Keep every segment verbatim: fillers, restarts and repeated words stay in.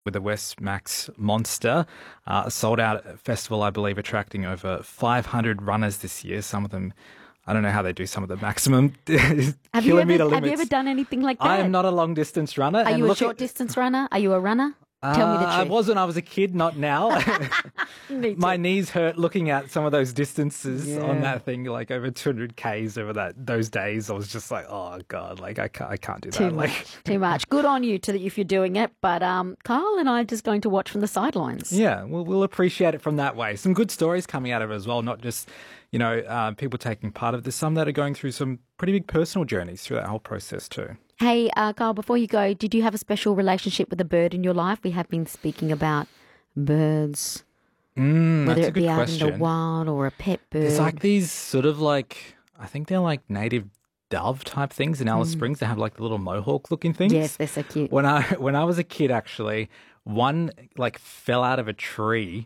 with the West Max Monster, uh, a sold-out festival, I believe, attracting over five hundred runners this year. Some of them, I don't know how they do some of the maximum have kilometre you ever, limits. Have you ever done anything like that? I am not a long-distance runner. Are and you a look at- short-distance runner? Are you a runner? Uh, Tell me the truth. I was when I was a kid, not now. Me too. My knees hurt looking at some of those distances Yeah. on that thing, like over two hundred kays over that those days. I was just like, oh God, like I can't, I can't do that. Too like, much. Too much. Good on you to if you're doing it. But um, Kyle and I are just going to watch from the sidelines. Yeah, we'll, we'll appreciate it from that way. Some good stories coming out of it as well, not just, you know, uh, people taking part of this. Some that are going through some pretty big personal journeys through that whole process too. Hey, uh, Kyle, before you go, did you have a special relationship with a bird in your life? We have been speaking about birds, Mm, whether that's a it be good out question. in the wild or a pet bird. There's like these sort of like, I think they're like native dove type things in Alice Springs. They have like the little mohawk looking things. Yes, they're so cute. When I when I was a kid, actually, one like fell out of a tree,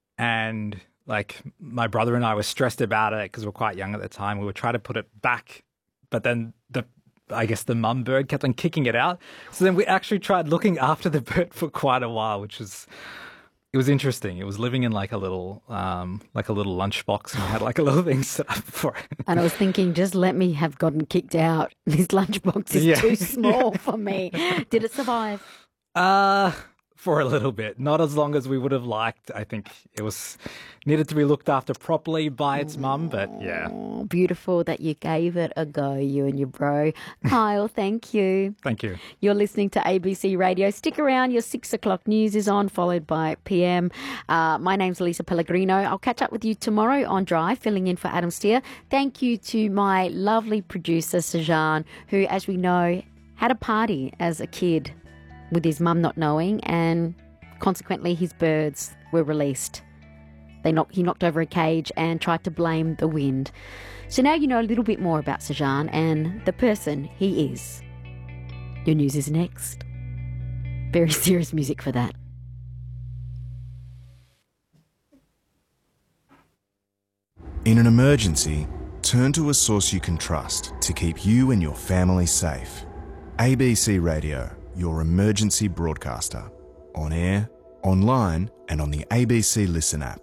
and like my brother and I were stressed about it because we were quite young at the time. We would try to put it back, but then the I guess the mum bird kept on kicking it out. So then we actually tried looking after the bird for quite a while, which was it was interesting. It was living in like a little um like a little lunchbox, and we had like a little thing set up for it. And I was thinking, just let me have gotten kicked out. This lunchbox is Yeah. too small for me. Did it survive? Uh, for a little bit. Not as long as we would have liked. I think it was needed to be looked after properly by its mum, but yeah. Oh, beautiful that you gave it a go, you and your bro. Kyle, thank you. Thank you. You're listening to A B C Radio. Stick around. Your six o'clock news is on, followed by P M. Uh, my name's Lisa Pellegrino. I'll catch up with you tomorrow on Drive, filling in for Adam Steer. Thank you to my lovely producer, Sajan, who, as we know, had a party as a kid with his mum not knowing, and consequently his birds were released. They knocked, he knocked over a cage and tried to blame the wind. So now you know a little bit more about Sajan and the person he is. Your news is next. Very serious music for that. In an emergency, turn to a source you can trust to keep you and your family safe. A B C Radio, your emergency broadcaster. On air, online, and on the A B C Listen app.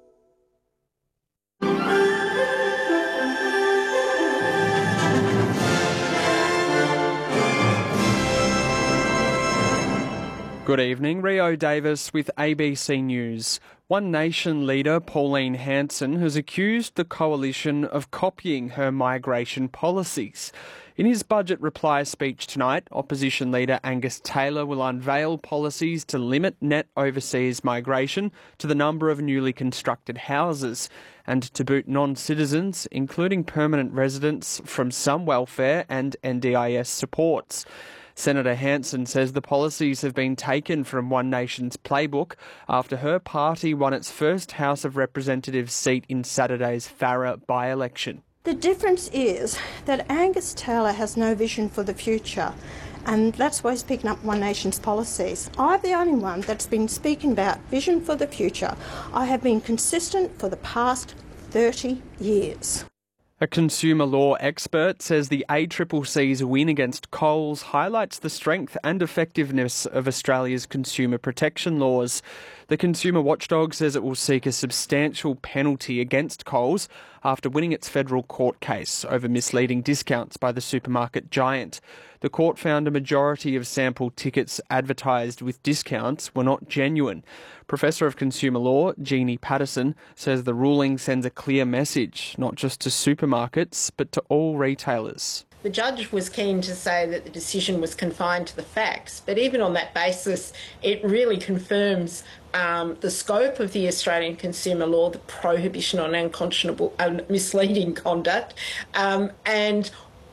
Good evening, Rio Davis with A B C News. One Nation leader Pauline Hanson has accused the coalition of copying her migration policies. In his budget reply speech tonight, opposition leader Angus Taylor will unveil policies to limit net overseas migration to the number of newly constructed houses and to boot non-citizens, including permanent residents, from some welfare and N D I S supports. Senator Hanson says the policies have been taken from One Nation's playbook after her party won its first House of Representatives seat in Saturday's Farrer by-election. The difference is that Angus Taylor has no vision for the future, and that's why he's picking up One Nation's policies. I'm the only one that's been speaking about vision for the future. I have been consistent for the past thirty years. A consumer law expert says the A C C C's win against Coles highlights the strength and effectiveness of Australia's consumer protection laws. The consumer watchdog says it will seek a substantial penalty against Coles after winning its federal court case over misleading discounts by the supermarket giant. The court found a majority of sample tickets advertised with discounts were not genuine. Professor of Consumer Law, Jeannie Patterson, says the ruling sends a clear message, not just to supermarkets, but to all retailers. The judge was keen to say that the decision was confined to the facts, but even on that basis, it really confirms um, the scope of the Australian consumer law, the prohibition on unconscionable, uh, misleading conduct, um, and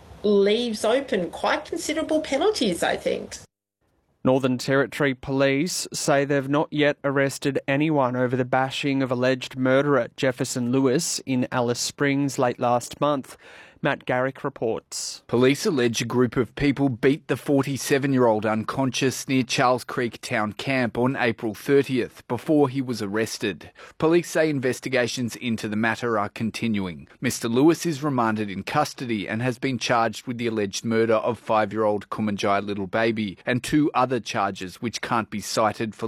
leaves open quite considerable penalties, I think. Northern Territory Police say they've not yet arrested anyone over the bashing of alleged murderer Jefferson Lewis in Alice Springs late last month. Matt Garrick reports. Police allege a group of people beat the forty-seven-year-old unconscious near Charles Creek Town Camp on April thirtieth before he was arrested. Police say investigations into the matter are continuing. Mister Lewis is remanded in custody and has been charged with the alleged murder of five-year-old Kumanjai little baby and two other charges which can't be cited for